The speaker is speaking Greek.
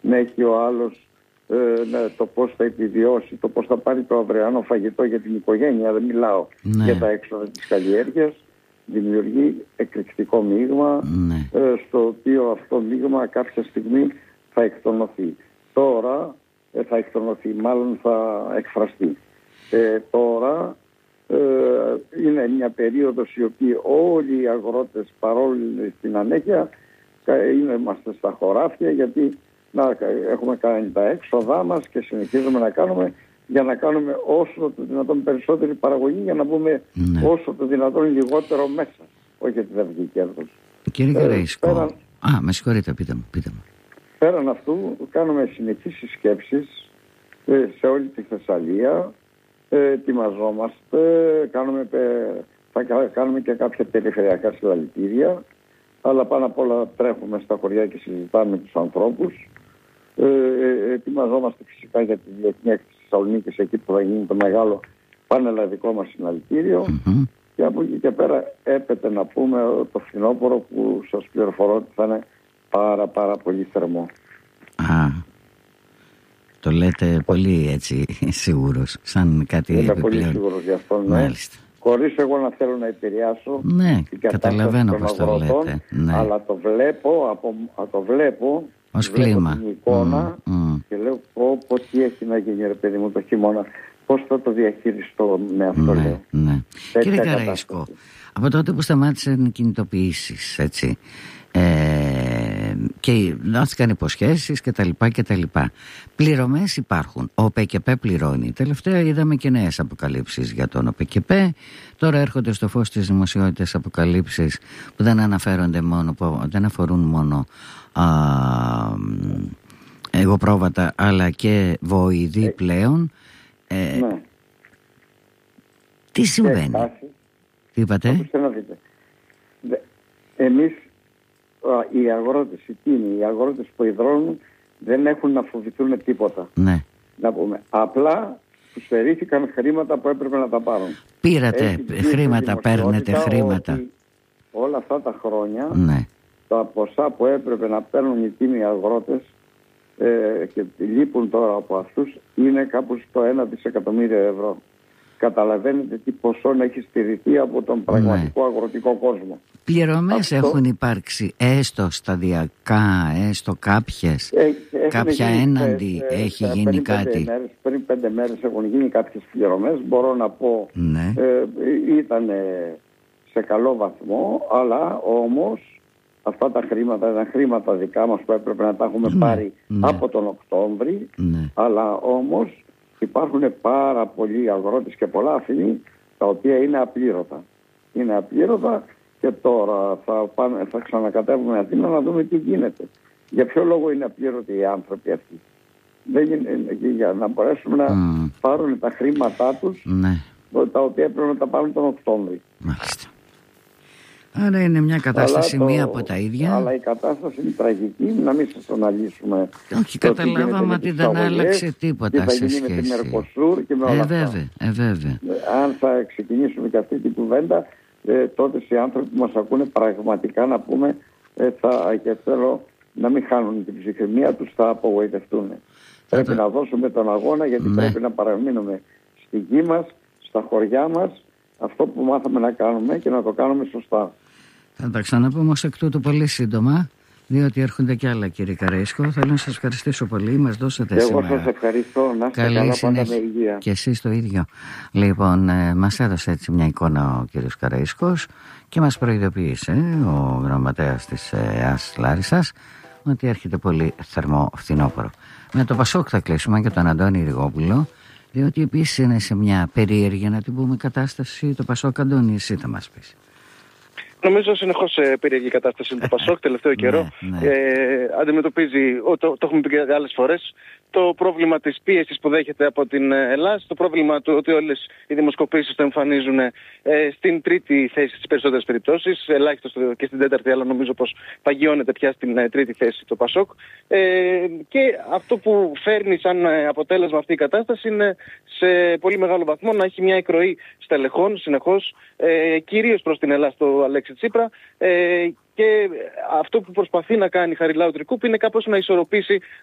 να έχει ο άλλος το πώς θα επιβιώσει, το πώς θα πάρει το αυριανό φαγητό για την οικογένεια. Δεν μιλάω για τα έξοδα της καλλιέργειας. Δημιουργεί εκρηκτικό μείγμα, στο οποίο αυτό μείγμα κάποια στιγμή θα εκτονωθεί. Τώρα θα εκτονωθεί, μάλλον θα εκφραστεί. Τώρα είναι μια περίοδος η οποία όλοι οι αγρότες, παρόλη την ανέχεια, είμαστε στα χωράφια, γιατί έχουμε κάνει τα έξοδά μας και συνεχίζουμε να κάνουμε, για να κάνουμε όσο το δυνατόν περισσότερη παραγωγή, για να μπούμε όσο το δυνατόν λιγότερο μέσα. Όχι ότι δεν βγει κέρδος. Κύριε Καραϊσκό, με συγχωρείτε, πείτε μου. Πέραν αυτού κάνουμε συνεχείς συσκέψεις σε όλη τη Θεσσαλία, ετοιμαζόμαστε, θα κάνουμε και κάποια περιφερειακά συλλαλητήρια, αλλά πάνω απ' όλα τρέχουμε στα χωριά και συζητάμε με τους ανθρώπους. Ετοιμαζόμαστε φυσικά για τη Διεθνή Έκθεση Θεσσαλονίκης, εκεί που θα γίνει το μεγάλο πανελλαδικό μας συλλαλητήριο. Και από εκεί και πέρα έπεται να πούμε το φθινόπωρο, που σας πληροφορώ ότι θα είναι πάρα πολύ θερμό. Το λέτε πολύ έτσι σίγουρος, σαν κάτι επιπλέον. Είμαι πολύ σίγουρος γι' αυτό, Μάλιστα. Χωρίς εγώ να θέλω να επηρεάσω την καταλαβαίνω πώς το λέτε. Αλλά το βλέπω ως κλίμα. Την εικόνα και λέω πω τι έχει να γίνει, ρε παιδί μου, το χειμώνα. Πώς θα το διαχειριστώ με αυτό, λέω. Κύριε Καραϊσκό, από τότε που σταμάτησαν οι κινητοποιήσεις, έτσι, και δόθηκαν υποσχέσεις και τα λοιπά, πληρωμές υπάρχουν, ο ΟΠΕΚΕΠΕ πληρώνει. Τελευταία είδαμε και νέες αποκαλύψεις για τον ΟΠΕΚΕΠΕ. Τώρα έρχονται στο φως της δημοσιότητας αποκαλύψεις που δεν αναφέρονται μόνο, που δεν αφορούν μόνο εγωπρόβατα, αλλά και βοηδή πλέον. Τι συμβαίνει? Τι είπατε? Εμείς οι αγρότες, οι αγρότες που υδρώνουν δεν έχουν να φοβηθούν τίποτα. Να πούμε. Απλά τους στερήθηκαν χρήματα που έπρεπε να τα πάρουν. Πήρατε χρήματα, παίρνετε χρήματα. Όλα αυτά τα χρόνια τα ποσά που έπρεπε να παίρνουν οι τίμοι αγρότες και λείπουν τώρα από αυτούς είναι κάπου στο 1 δισεκατομμύριο ευρώ. Καταλαβαίνετε τι ποσό έχει στηριχθεί από τον πραγματικό αγροτικό κόσμο. Πληρωμές έχουν υπάρξει έστω σταδιακά, έστω κάποιες, κάποια έναντι έχει γίνει κάτι? Πριν 5 μέρες έχουν γίνει κάποιες πληρωμές, μπορώ να πω ήταν σε καλό βαθμό, αλλά όμως αυτά τα χρήματα ήταν χρήματα δικά μας που έπρεπε να τα έχουμε πάρει από τον Οκτώβρη, αλλά όμως υπάρχουν πάρα πολλοί αγρότες και πολλά αφήνει τα οποία είναι απλήρωτα. Είναι απλήρωτα και τώρα θα ξανακατεύουμε Αθήνα να δούμε τι γίνεται. Για ποιο λόγο είναι απλήρωτοι οι άνθρωποι αυτοί? Δεν είναι, για να μπορέσουν να πάρουν τα χρήματά τους, τα οποία έπρεπε να τα πάρουν τον Οκτώβρη. Μάλιστα. Άρα είναι μια κατάσταση μία από τα ίδια. Αλλά η κατάσταση είναι τραγική, να μην σας αναλύσουμε. Όχι, καταλάβαμε ότι δεν άλλαξε τίποτα σε σχέση. Τι θα γίνει με τη Μερκοσούρ και με όλα αυτά. Βέβαια. Αν θα ξεκινήσουμε και αυτή την κουβέντα, τότε οι άνθρωποι που μας ακούνε πραγματικά να πούμε, και θέλω να μην χάνουν την ψυχραιμία τους, θα απογοητευτούν. Πρέπει να δώσουμε τον αγώνα, γιατί πρέπει να παραμείνουμε στη γη μας, στα χωριά μας, αυτό που μάθαμε να κάνουμε και να το κάνουμε σωστά. Θα τα ξαναπούμε όμως εκ τούτου πολύ σύντομα, διότι έρχονται κι άλλα, κύριε Καραϊσκό. Θέλω να σας ευχαριστήσω πολύ, μας δώσατε σήμερα. Εγώ σας ευχαριστώ, να είστε καλά, πάντα με υγεία. Και εσείς το ίδιο. Λοιπόν, μας έδωσε έτσι μια εικόνα ο κύριος Καραϊσκός και μας προειδοποίησε ο γραμματέας της ΕΑΣ Λάρισσας ότι έρχεται πολύ θερμό φθινόπωρο. Με το Πασόκ θα κλείσουμε και τον Αντώνη Ριγόπουλο, διότι επίσης είναι σε μια περίεργη, να την πούμε, κατάσταση το Πασόκ. Αντώνη, εσύ θα μας πεις. Νομίζω συνεχώς σε περίεργη κατάσταση το Πασόκ τελευταίο καιρό. Αντιμετωπίζει, το έχουμε πει και άλλες φορές, το πρόβλημα της πίεσης που δέχεται από την Ελλάδα, το πρόβλημα του ότι όλες οι δημοσκοπήσεις το εμφανίζουν στην τρίτη θέση στις περισσότερες περιπτώσεις, ελάχιστο και στην τέταρτη, αλλά νομίζω πως παγιώνεται πια στην τρίτη θέση το Πασόκ. Και αυτό που φέρνει σαν αποτέλεσμα αυτή η κατάσταση είναι σε πολύ μεγάλο βαθμό να έχει μια εκροή στελεχών συνεχώς, κυρίως προς την Ελλάδα, στο Αλέξη Τσίπρα, και αυτό που προσπαθεί να κάνει η Χαριλάου Τρικούπη είναι κάπως να ισορροπήσει